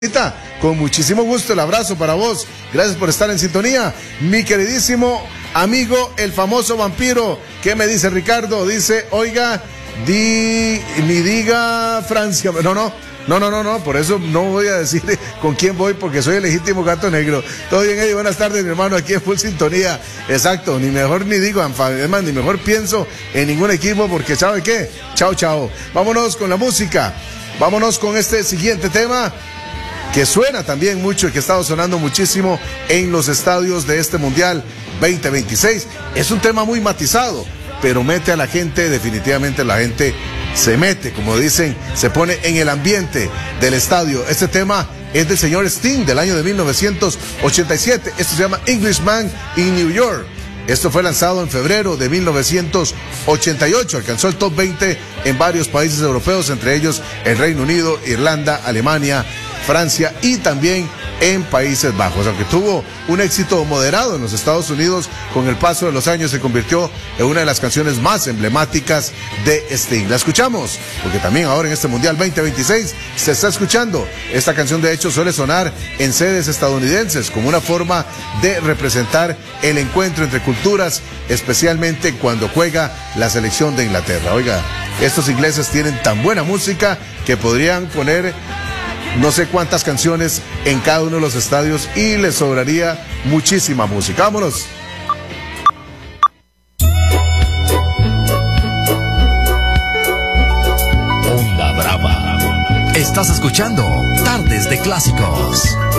Con muchísimo gusto, el abrazo para vos. Gracias por estar en sintonía. Mi queridísimo amigo, el famoso vampiro. ¿Qué me dice Ricardo? Dice, oiga, ni diga Francia. No, por eso no voy a decir con quién voy, porque soy el legítimo gato negro. Todo bien, Eddie, buenas tardes, mi hermano, aquí en Full Sintonía. Exacto, ni mejor ni digo, además, ni mejor pienso en ningún equipo, porque ¿sabe qué? Chao. Vámonos con la música. Vámonos con este siguiente tema, que suena también mucho y que ha estado sonando muchísimo en los estadios de este Mundial 2026. Es un tema muy matizado, pero mete a la gente, definitivamente la gente se mete, como dicen, se pone en el ambiente del estadio. Este tema es del señor Sting, del año de 1987. Esto se llama Englishman in New York. Esto fue lanzado en febrero de 1988. Alcanzó el top 20 en varios países europeos, entre ellos el Reino Unido, Irlanda, Alemania, Francia y también en Países Bajos. Aunque tuvo un éxito moderado en los Estados Unidos, con el paso de los años se convirtió en una de las canciones más emblemáticas de Sting. La escuchamos, porque también ahora en este Mundial 2026 se está escuchando. Esta canción de hecho suele sonar en sedes estadounidenses como una forma de representar el encuentro entre culturas, especialmente cuando juega la selección de Inglaterra. Oiga, estos ingleses tienen tan buena música que podrían poner no sé cuántas canciones en cada uno de los estadios y les sobraría muchísima música. Vámonos. Onda Brava. Estás escuchando Tardes de Clásicos.